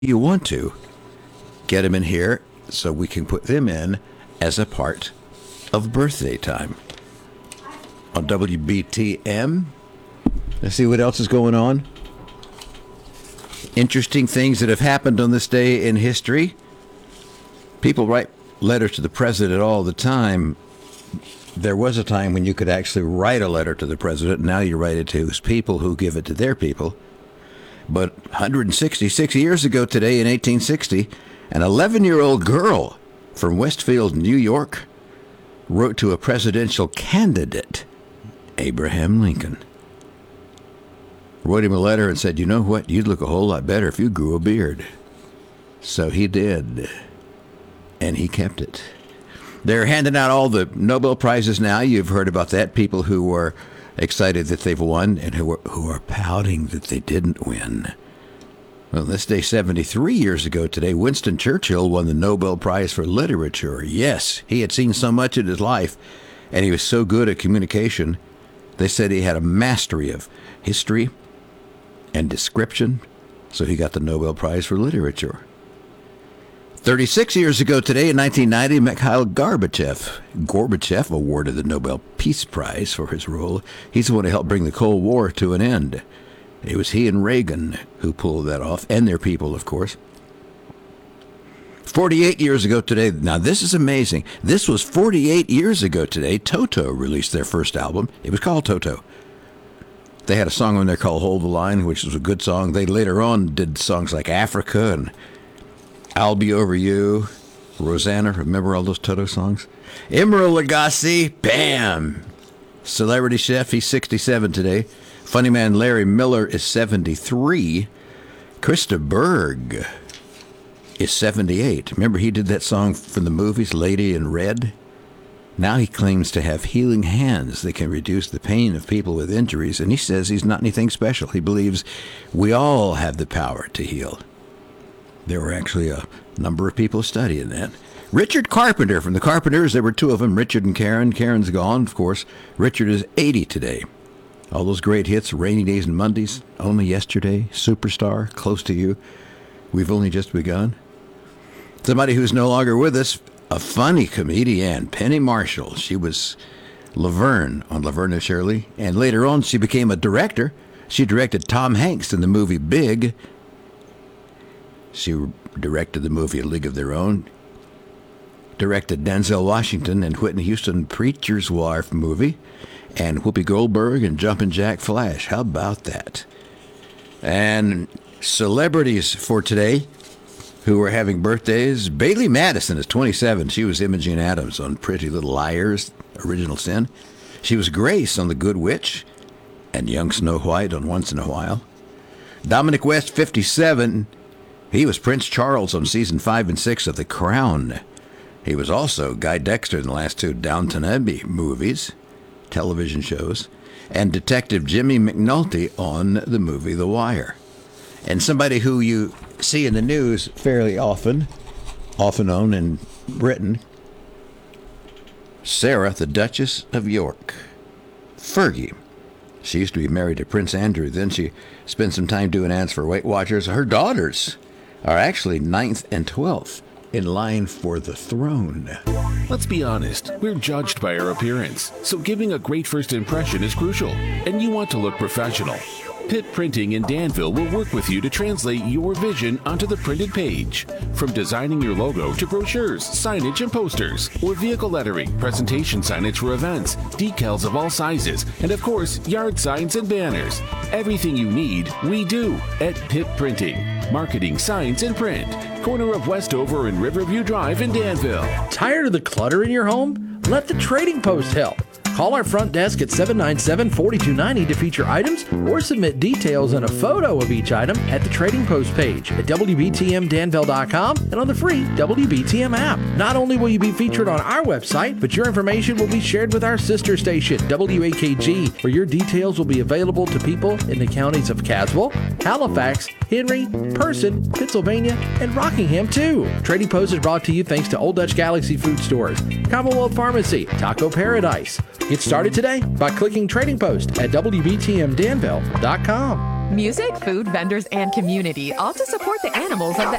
you want to. Get them in here so we can put them in as a part of birthday time on WBTM. Let's see what else is going on. Interesting things that have happened on this day in history. People write letters to the president all the time. There was a time when you could actually write a letter to the president. Now you write it to his people who give it to their people. But 166 years ago today in 1860, an 11-year-old girl from Westfield, New York, wrote to a presidential candidate, Abraham Lincoln. Wrote him a letter and said, you know what, you'd look a whole lot better if you grew a beard. So he did, and he kept it. They're handing out all the Nobel Prizes now. You've heard about that. People who are excited that they've won and who are pouting that they didn't win. Well, this day 73 years ago today, Winston Churchill won the Nobel Prize for Literature. Yes, he had seen so much in his life, and he was so good at communication. They said he had a mastery of history and description, so he got the Nobel Prize for Literature. 36 years ago today, in 1990, Mikhail Gorbachev awarded the Nobel Peace Prize for his role. He's the one who helped bring the Cold War to an end. It was he and Reagan who pulled that off, and their people, of course. 48 years ago today, now this is amazing. This was 48 years ago today, Toto released their first album. It was called Toto. They had a song on there called Hold the Line, which was a good song. They later on did songs like Africa and I'll Be Over You, Rosanna, remember all those Toto songs? Emeril Lagasse, bam! Celebrity chef, he's 67 today. Funny man Larry Miller is 73. Krista Berg is 78. Remember he did that song from the movies, Lady in Red? Now he claims to have healing hands that can reduce the pain of people with injuries, and he says he's not anything special. He believes we all have the power to heal. There were actually a number of people studying that. Richard Carpenter from the Carpenters, there were two of them, Richard and Karen. Karen's gone, of course. Richard is 80 today. All those great hits, Rainy Days and Mondays, Only Yesterday, Superstar, Close to You, We've Only Just Begun. Somebody who's no longer with us, a funny comedian, Penny Marshall. She was Laverne on Laverne and Shirley, and later on she became a director. She directed Tom Hanks in the movie Big. She directed the movie A League of Their Own, directed Denzel Washington and Whitney Houston Preacher's Wife movie, and Whoopi Goldberg and Jumpin' Jack Flash. How about that? And celebrities for today who are having birthdays. Bailey Madison is 27. She was Imogen Adams on Pretty Little Liars, Original Sin. She was Grace on The Good Witch and Young Snow White on Once in a While. Dominic West, 57. He was Prince Charles on season 5 and 6 of The Crown. He was also Guy Dexter in the last two Downton Abbey movies, television shows, and Detective Jimmy McNulty on the movie The Wire. And somebody who you see in the news fairly often, off and on in Britain, Sarah, the Duchess of York. Fergie. She used to be married to Prince Andrew. Then she spent some time doing ads for Weight Watchers. Her daughters are actually 9th and 12th in line for the throne. Let's be honest, we're judged by our appearance, so giving a great first impression is crucial, and you want to look professional. Pitt Printing in Danville will work with you to translate your vision onto the printed page. From designing your logo to brochures, signage, and posters, or vehicle lettering, presentation signage for events, decals of all sizes, and of course, yard signs and banners. Everything you need, we do at Pitt Printing. Marketing, signs, and print. Corner of Westover and Riverview Drive in Danville. Tired of the clutter in your home? Let the Trading Post help. Call our front desk at 797-4290 to feature items or submit details and a photo of each item at the Trading Post page at WBTMDanville.com and on the free WBTM app. Not only will you be featured on our website, but your information will be shared with our sister station, WAKG, where your details will be available to people in the counties of Caswell, Halifax, Henry, Person, Pennsylvania, and Rockingham, too. Trading Post is brought to you thanks to Old Dutch Galaxy Food Stores, Commonwealth Pharmacy, Taco Paradise. Get started today by clicking Trading Post at WBTMDanville.com. Music, food, vendors, and community all to support the animals of the